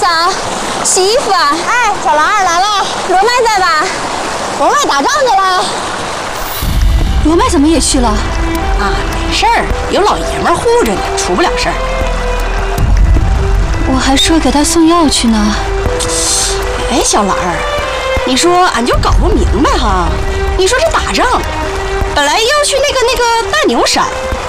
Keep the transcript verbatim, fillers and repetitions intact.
嫂，洗衣服啊！ 哎，小兰儿来了。 罗麦在吧？ 罗麦打仗去了。 罗麦怎么也去了？ 啊，没事儿，有老爷们护着呢，出不了事儿。 我还说给他送药去呢。 哎，小兰儿，你说俺就搞不明白哈。你说这打仗，本来要去那个那个大牛山，